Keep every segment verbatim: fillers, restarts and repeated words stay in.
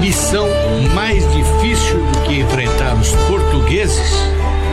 missão mais difícil do que enfrentar os portugueses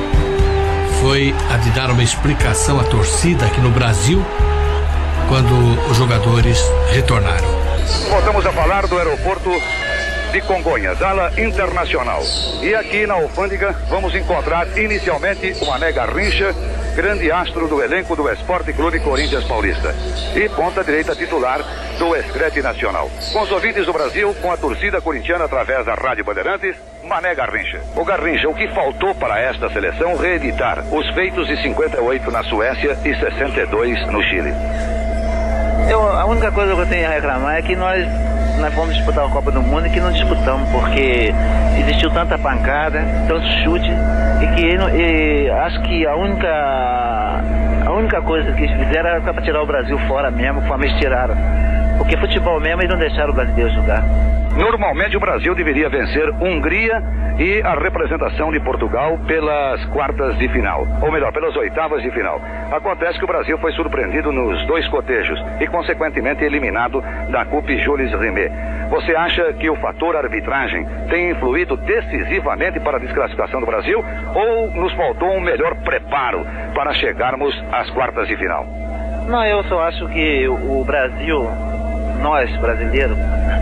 foi a de dar uma explicação à torcida aqui no Brasil quando os jogadores retornaram. Voltamos a falar do aeroporto de Congonhas, ala internacional. E aqui na alfândega vamos encontrar inicialmente o Mané Garrincha, grande astro do elenco do Esporte Clube Corinthians Paulista e ponta direita titular do Screte Nacional. Com os ouvintes do Brasil, com a torcida corintiana através da Rádio Bandeirantes, Mané Garrincha. O Garrincha, o que faltou para esta seleção reeditar os feitos de cinquenta e oito na Suécia e sessenta e dois no Chile? Eu, a única coisa que eu tenho a reclamar é que nós, nós fomos disputar a Copa do Mundo e que não disputamos, porque existiu tanta pancada, tanto chute, e que e, acho que a única, a única coisa que eles fizeram era para tirar o Brasil fora mesmo, como eles tiraram. Porque futebol mesmo eles não deixaram o brasileiro jogar. Normalmente o Brasil deveria vencer Hungria e a representação de Portugal pelas quartas de final, ou melhor, pelas oitavas de final. Acontece que o Brasil foi surpreendido nos dois cotejos e consequentemente eliminado da Coupe Jules Rimet. Você acha que o fator arbitragem tem influído decisivamente para a desclassificação do Brasil ou nos faltou um melhor preparo para chegarmos às quartas de final? Não, eu só acho que o Brasil, nós brasileiros,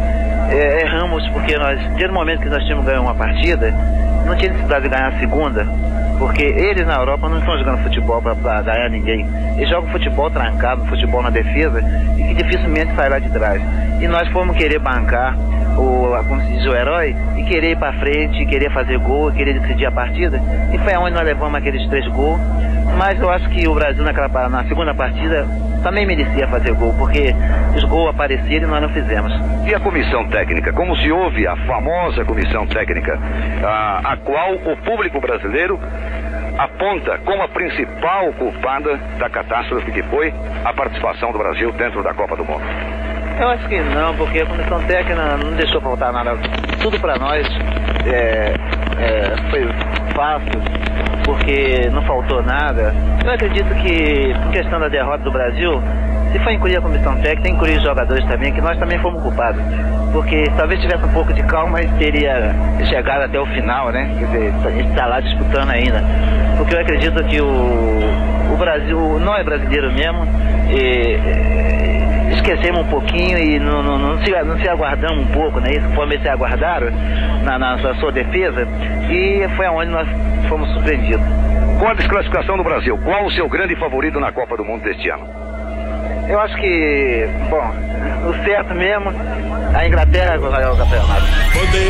É, erramos porque nós, desde o momento que nós tínhamos ganho uma partida, não tinha necessidade de ganhar a segunda, porque eles na Europa não estão jogando futebol para ganhar ninguém. Eles jogam futebol trancado, futebol na defesa, e que dificilmente sai lá de trás. E nós fomos querer bancar, o, como se diz, o herói, e querer ir para frente, querer fazer gol, querer decidir a partida, e foi onde nós levamos aqueles três gols. Mas eu acho que o Brasil naquela, na segunda partida também merecia fazer gol, porque os gols apareceram e nós não fizemos. E a comissão técnica? Como se houve a famosa comissão técnica, a, a qual o público brasileiro aponta como a principal culpada da catástrofe que foi a participação do Brasil dentro da Copa do Mundo? Eu acho que não, porque a comissão técnica não deixou faltar nada. Tudo para nós é, é, foi fácil, porque não faltou nada. Eu acredito que, por questão da derrota do Brasil, se for incluir a comissão técnica, tem que incluir os jogadores também, que nós também fomos culpados. Porque se talvez tivesse um pouco de calma, teria chegado até o final, né? Quer dizer, a gente está lá disputando ainda. Porque eu acredito que o, o Brasil não é brasileiro mesmo, e esquecemos um pouquinho e não, não, não, se, não se aguardamos um pouco, né? Isso conforme eles se aguardaram na, na, na sua defesa, e foi aonde nós fomos surpreendidos. Com a desclassificação do Brasil, qual o seu grande favorito na Copa do Mundo deste ano? Eu acho que, bom, o certo mesmo, a Inglaterra vai ganhar o campeonato.